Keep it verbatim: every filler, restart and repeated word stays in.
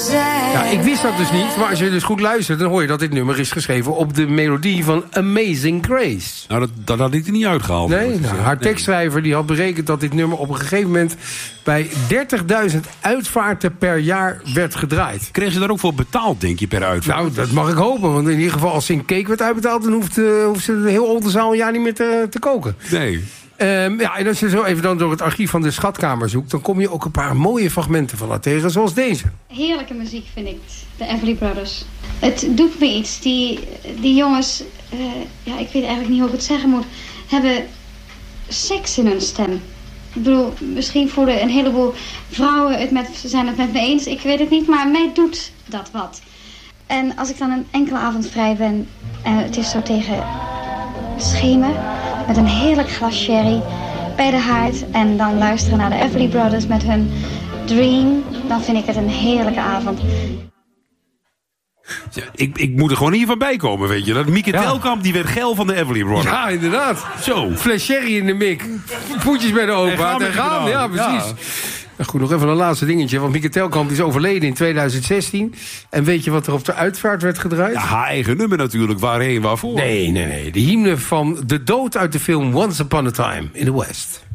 Ja, ik wist dat dus niet, maar als je dus goed luistert... dan hoor je dat dit nummer is geschreven op de melodie van Amazing Grace. Nou, dat, dat had ik er niet uitgehaald. Nee, nou, haar tekstschrijver die had berekend dat dit nummer op een gegeven moment... bij dertigduizend uitvaarten per jaar werd gedraaid. Kregen ze daar ook voor betaald, denk je, per uitvaart? Nou, dat mag ik hopen, want in ieder geval als Sing Cake werd uitbetaald... dan hoeft, uh, hoeft ze de heel Oldenzaal een jaar niet meer te, te koken. Nee. Um, ja, en als je zo even dan door het archief van de Schatkamer zoekt... dan kom je ook een paar mooie fragmenten van haar tegen, zoals deze. Heerlijke muziek vind ik, de Everly Brothers. Het doet me iets. Die, die jongens, uh, ja, ik weet eigenlijk niet hoe ik het zeggen moet... hebben seks in hun stem. Ik bedoel, misschien voelen een heleboel vrouwen het met, zijn het met me eens. Ik weet het niet, maar mij doet dat wat. En als ik dan een enkele avond vrij ben... en het is zo tegen schemer... met een heerlijk glas sherry bij de haard... en dan luisteren naar de Everly Brothers met hun Dream... dan vind ik het een heerlijke avond. Ja, ik, ik moet er gewoon hier van bij komen, weet je. Dat Mieke ja. Telkamp, die werd geil van de Everly Brothers. Ja, inderdaad. Zo. Fles sherry in de mik. Voetjes bij de open. En gaan, en gaan. Ja, precies. Ja. Nou goed, nog even een laatste dingetje. Want Mieke Telkamp is overleden in tweeduizend zestien. En weet je wat er op de uitvaart werd gedraaid? Ja, haar eigen nummer natuurlijk. Waarheen, waarvoor? Nee, nee, nee. De hymne van de dood uit de film Once Upon a Time in the West.